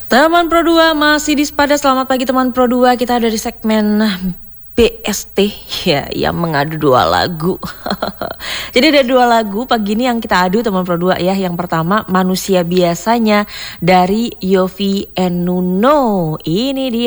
Teman Pro 2 masih di Sepada. Selamat pagi teman Pro 2. Kita ada di segmen BST ya, yang mengadu dua lagu. Jadi ada dua lagu pagi ini yang kita adu teman Pro 2 ya. Yang pertama Manusia Biasanya dari Yovie and Nuno. Ini dia.